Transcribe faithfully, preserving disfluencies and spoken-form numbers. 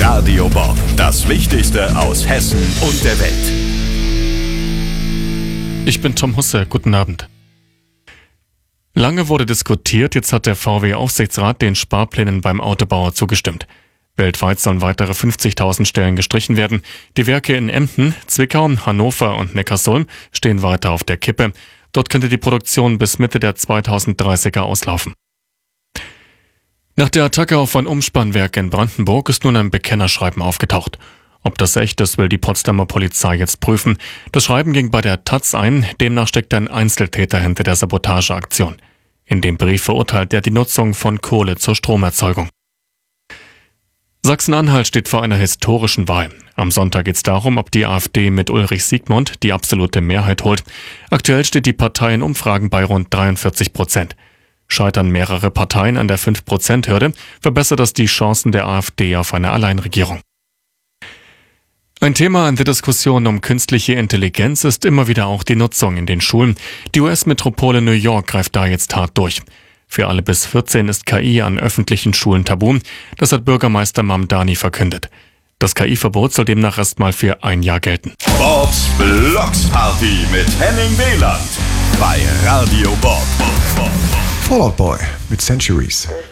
Radio Bob, das Wichtigste aus Hessen und der Welt. Ich bin Tom Husse, guten Abend. Lange wurde diskutiert, jetzt hat der V W-Aufsichtsrat den Sparplänen beim Autobauer zugestimmt. Weltweit sollen weitere fünfzigtausend Stellen gestrichen werden. Die Werke in Emden, Zwickau, Hannover und Neckarsulm stehen weiter auf der Kippe. Dort könnte die Produktion bis Mitte der zweitausenddreißiger auslaufen. Nach der Attacke auf ein Umspannwerk in Brandenburg ist nun ein Bekennerschreiben aufgetaucht. Ob das echt ist, will die Potsdamer Polizei jetzt prüfen. Das Schreiben ging bei der Taz ein, demnach steckt ein Einzeltäter hinter der Sabotageaktion. In dem Brief verurteilt er die Nutzung von Kohle zur Stromerzeugung. Sachsen-Anhalt steht vor einer historischen Wahl. Am Sonntag geht es darum, ob die AfD mit Ulrich Siegmund die absolute Mehrheit holt. Aktuell steht die Partei in Umfragen bei rund dreiundvierzig Prozent. Scheitern mehrere Parteien an der fünf Prozent Hürde, verbessert das die Chancen der AfD auf eine Alleinregierung. Ein Thema an der Diskussion um künstliche Intelligenz ist immer wieder auch die Nutzung in den Schulen. Die U S-Metropole New York greift da jetzt hart durch. Für alle bis vierzehn ist K I an öffentlichen Schulen tabu. Das hat Bürgermeister Mamdani verkündet. Das K I-Verbot soll demnach erstmal für ein Jahr gelten. Bobs Blocksparty mit Henning Wieland bei Radio Bob. Fall Out Boy mit Centuries.